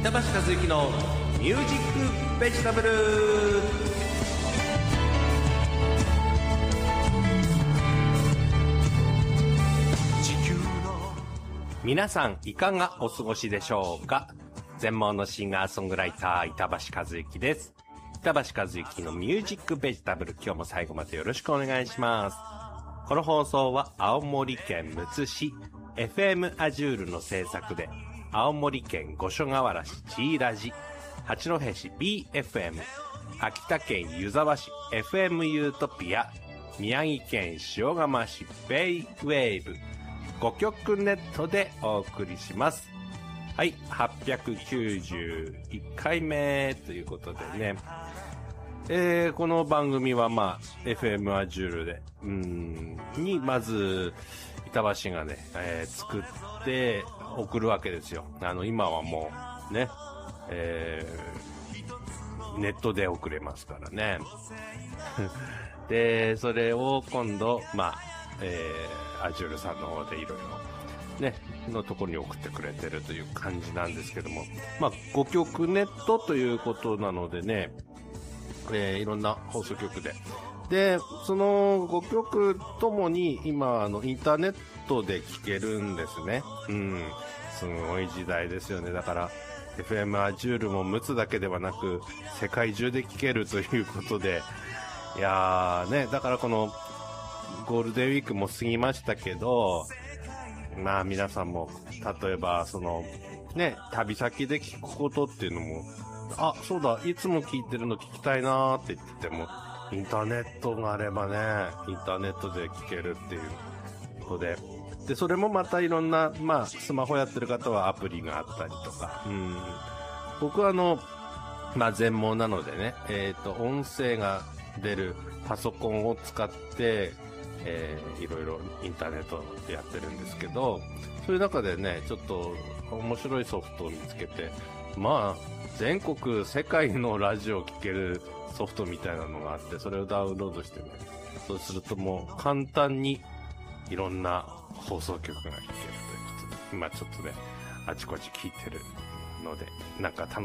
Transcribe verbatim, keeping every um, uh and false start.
板橋和之のミュージックベジタブル。皆さんいかがお過ごしでしょうか。全盲のシンガーソングライター板橋和之です。板橋和之のミュージックベジタブル、今日も最後までよろしくお願いします。この放送は青森県むつ市 エフエム アジュールの制作で、青森県五所川原市 G ラジ、八戸市 ビーエフエム、秋田県湯沢市 エフエム ユートピア、宮城県塩釜市ベイウェーブ、ごきょくネットでお送りします。はい、はっぴゃくきゅうじゅういっかいめということでね、えー、この番組はまあ エフエム アジュールでうーんにまず板橋がね、えー、作って送るわけですよ。あの今はもうね、えー、ネットで送れますからね。でそれを今度まあ、えー、アジュールさんの方でいろいろねのところに送ってくれてるという感じなんですけども、まあごきょくネットということなのでね、えー、いろんな放送局ででそのごきょくともに今あのインターネットで聞けるんですね。うん、すごい時代ですよね。だから エフエム アジュールもむつだけではなく世界中で聞けるということで、いやーね、だからこのゴールデンウィークも過ぎましたけど、まあ皆さんも例えばそのね旅先で聞くことっていうのも、あ、そうだ、いつも聞いてるの聞きたいなーって言っててもインターネットがあればね、インターネットで聞けるっていうことで、でそれもまたいろんな、まあスマホやってる方はアプリがあったりとか、うん、僕はあのまあ全盲なのでね、えっと音声が出るパソコンを使ってえー、いろいろインターネットでやってるんですけど、そういう中でねちょっと面白いソフトを見つけて、まあ全国世界のラジオを聴けるソフトみたいなのがあって、それをダウンロードしてね、そうするともう簡単にいろんな放送局が聴けるということで、今ちょっとねあちこち聴いてるので、なんか楽